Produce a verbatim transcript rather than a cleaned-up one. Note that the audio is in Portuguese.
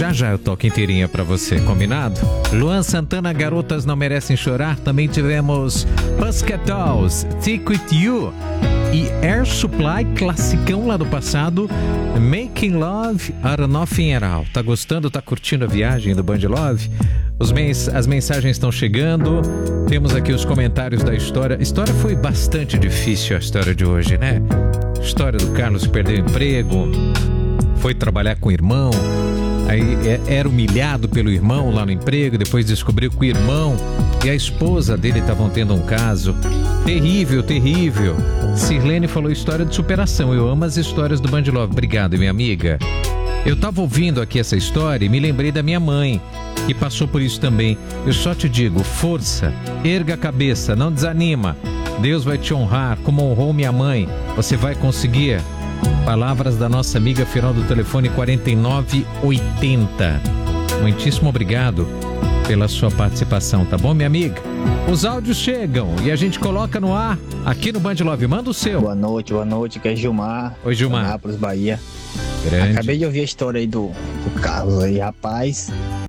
Já já eu toco inteirinha pra você, combinado? Luan Santana, Garotas Não Merecem Chorar. Também tivemos Pussycat Dolls, Take With You. E Air Supply, classicão lá do passado, Making Love Out of Nothing At All. Tá gostando? Tá curtindo a viagem do Band Love? Os mens- as mensagens estão chegando. Temos aqui os comentários da história. A história foi bastante difícil, a história de hoje, né? História do Carlos que perdeu o emprego, foi trabalhar com o irmão, aí era humilhado pelo irmão lá no emprego, depois descobriu que o irmão e a esposa dele estavam tendo um caso terrível, terrível. Sirlene falou história de superação. Eu amo as histórias do Band Love. Obrigado, minha amiga. Eu tava ouvindo aqui essa história e me lembrei da minha mãe, que passou por isso também. Eu só te digo, força, erga a cabeça, não desanima. Deus vai te honrar como honrou minha mãe. Você vai conseguir. Palavras da nossa amiga, final do telefone quarenta e nove oitenta. Muitíssimo obrigado pela sua participação, tá bom, minha amiga? Os áudios chegam e a gente coloca no ar aqui no Band Love. Manda o seu. Boa noite, boa noite, que é Gilmar. Oi, Gilmar. Anápolis, Bahia. Grande. Acabei de ouvir a história aí do, do Carlos aí, rapaz.